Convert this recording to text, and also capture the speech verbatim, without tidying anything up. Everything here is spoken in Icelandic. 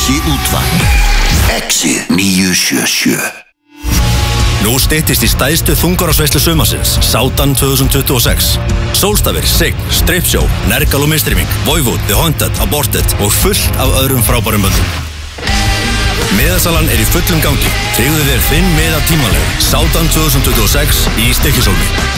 Exi útvarp Exi níu sjö sjö. Nú styttist í stærstu þungarásveislu sumarsins, Sátan tvö þúsund tuttugu og sex. Sólstafir, Sign, Stripshow, Nergal og Mistryming, Voivod, The Haunted, Aborted og fullt af öðrum frábærum böndum. Miðasalan er í fullum gangi. Tryggðu þér þinn miða tímanlega. Sátan tvö þúsund tuttugu og sex í Stykkishólmi.